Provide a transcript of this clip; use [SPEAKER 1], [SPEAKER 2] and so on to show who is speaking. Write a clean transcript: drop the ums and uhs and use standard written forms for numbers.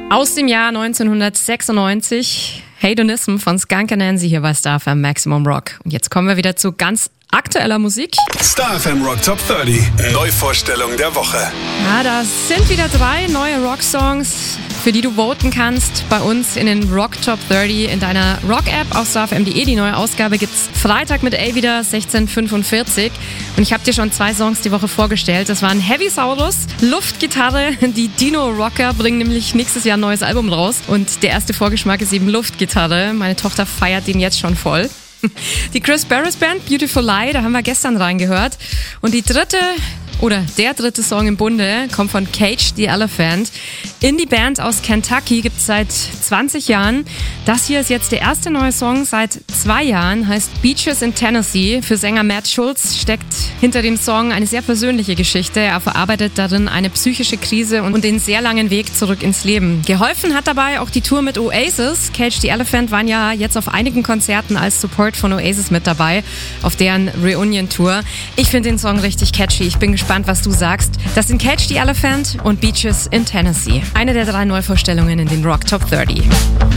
[SPEAKER 1] Aus dem Jahr 1996, Hedonism von Skunk Anansi hier bei Star FM Maximum Rock. Und jetzt kommen wir wieder zu ganz aktueller Musik.
[SPEAKER 2] Star FM Rock Top 30, Neuvorstellung der Woche.
[SPEAKER 1] Ja, da sind wieder 3 neue Rock-Songs, für die du voten kannst bei uns in den Rock Top 30 in deiner Rock-App auf starfm.de. Die neue Ausgabe gibt's Freitag mit A wieder 16:45. Und ich habe dir schon 2 Songs die Woche vorgestellt. Das waren Heavy Saurus, Luftgitarre. Die Dino Rocker bringen nämlich nächstes Jahr ein neues Album raus. Und der erste Vorgeschmack ist eben Luftgitarre. Meine Tochter feiert den jetzt schon voll. Die Chris Barris Band, Beautiful Lie, da haben wir gestern reingehört. Und der dritte Song im Bunde kommt von Cage the Elephant. Indie-Band aus Kentucky gibt's seit 20 Jahren. Das hier ist jetzt der erste neue Song seit 2 Jahren, heißt Beaches in Tennessee. Für Sänger Matt Schulz steckt hinter dem Song eine sehr persönliche Geschichte. Er verarbeitet darin eine psychische Krise und den sehr langen Weg zurück ins Leben. Geholfen hat dabei auch die Tour mit Oasis. Cage the Elephant waren ja jetzt auf einigen Konzerten als Support von Oasis mit dabei, auf deren Reunion-Tour. Ich finde den Song richtig catchy. Ich bin gespannt, was du sagst. Das sind Cage the Elephant und Beaches in Tennessee. Eine der 3 Neuvorstellungen in den Rock Top 30.